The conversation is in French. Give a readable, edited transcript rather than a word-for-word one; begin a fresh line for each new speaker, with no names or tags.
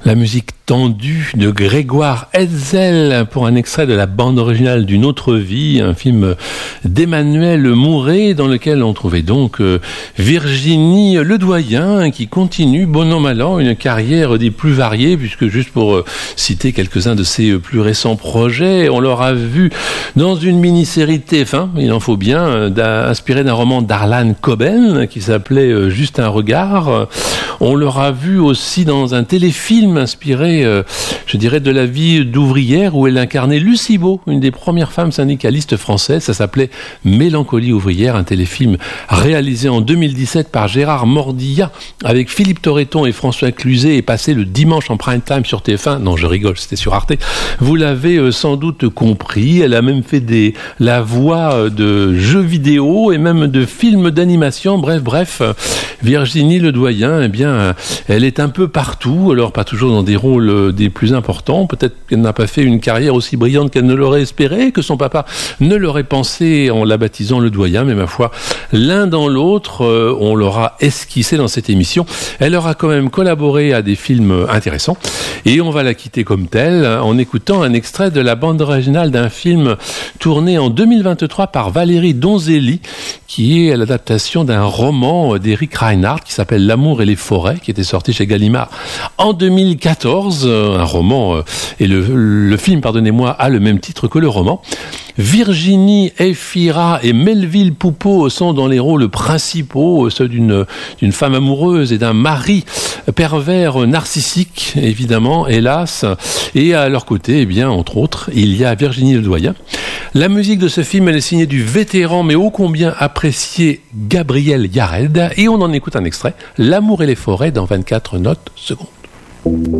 La musique tendue de Grégoire Hetzel pour un extrait de la bande originale d'Une autre vie, un film d'Emmanuel Mouret dans lequel on trouvait donc Virginie Ledoyen qui continue, bon an mal an, une carrière des plus variées puisque juste pour citer quelques-uns de ses plus récents projets, on l'aura vu dans une mini-série de TF1, il en faut bien, inspirée d'un roman d'Arlan Coben qui s'appelait Juste un regard. On l'aura vu aussi dans un téléfilm inspiré, je dirais, de la vie d'ouvrière où elle incarnait Lucie Beau, une des premières femmes syndicalistes françaises. Ça s'appelait Mélancolie ouvrière, un téléfilm réalisé en 2017 par Gérard Mordillat avec Philippe Torreton et François Cluzet et passé le dimanche en prime time sur TF1. Non, je rigole, c'était sur Arte. Vous l'avez sans doute compris, elle a même fait la voix de jeux vidéo et même de films d'animation. Bref, Virginie Ledoyen, eh bien, elle est un peu partout, alors pas toujours dans des rôles des plus importants. Peut-être qu'elle n'a pas fait une carrière aussi brillante qu'elle ne l'aurait espéré, que son papa ne l'aurait pensé en la baptisant Ledoyen, mais ma foi, l'un dans l'autre, on l'aura esquissé dans cette émission. Elle aura quand même collaboré à des films intéressants, et on va la quitter comme telle en écoutant un extrait de la bande originale d'un film tourné en 2023 par Valérie Donzelli, qui est l'adaptation d'un roman d'Éric Reinhardt qui s'appelle L'amour et les forêts, qui était sorti chez Gallimard en 2014. Un roman, et le film, pardonnez-moi, a le même titre que le roman. Virginie Efira et Melville Poupeau sont dans les rôles principaux, ceux d'une femme amoureuse et d'un mari pervers narcissique, évidemment, hélas. Et à leur côté, eh bien, entre autres, il y a Virginie Ledoyen. La musique de ce film, elle est signée du vétéran, mais ô combien apprécié Gabriel Yared. Et on en écoute un extrait, L'amour et les forêts, dans 24 notes secondes.